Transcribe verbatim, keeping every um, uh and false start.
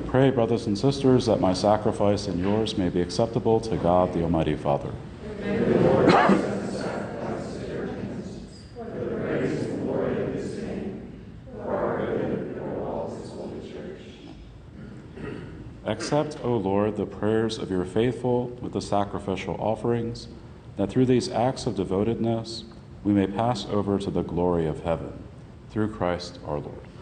pray, brothers and sisters, that my sacrifice and yours may be acceptable to God, the Almighty Father. May the Lord accept the sacrifice of your hands, for the praise and glory of his name, for our good and for all his holy church. Accept, O Lord, the prayers of your faithful with the sacrificial offerings, that through these acts of devotedness we may pass over to the glory of heaven. Through Christ our Lord.